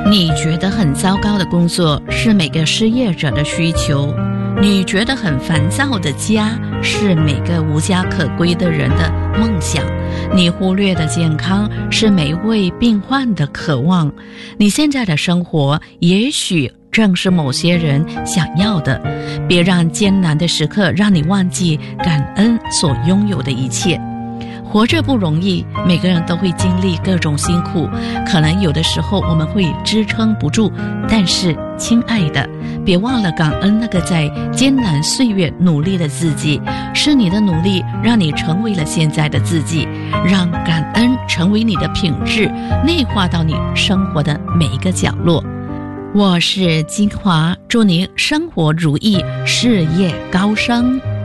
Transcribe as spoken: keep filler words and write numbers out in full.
你觉得很糟糕的工作是每个失业者的需求，你觉得很烦躁的家是每个无家可归的人的梦想，你忽略的健康是每一位病患的渴望，你现在的生活也许正是某些人想要的。别让艰难的时刻让你忘记感恩所拥有的一切。活着不容易，每个人都会经历各种辛苦，可能有的时候我们会支撑不住，但是亲爱的，别忘了感恩那个在艰难岁月努力的自己，是你的努力让你成为了现在的自己，让感恩成为你的品质，内化到你生活的每一个角落。我是金华，祝您生活如意，事业高升。